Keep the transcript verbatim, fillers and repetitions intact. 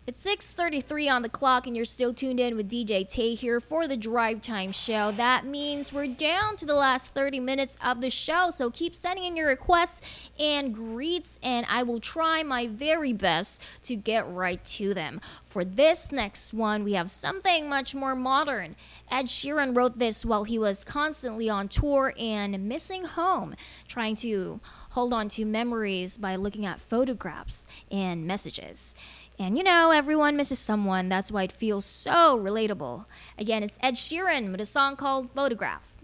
It's six thirty-three on the clock, and you're still tuned in with D J Tay here for the Drive Time Show. That means we're down to the last thirty minutes of the show, so keep sending in your requests and greets, and I will try my very best to get right to them. For this next one, we have something much more modern. Ed Sheeran wrote this while he was constantly on tour and missing home, trying to hold on to memories by looking at photographs and messages. And you know, everyone misses someone. That's why it feels so relatable. Again, it's Ed Sheeran with a song called Photograph.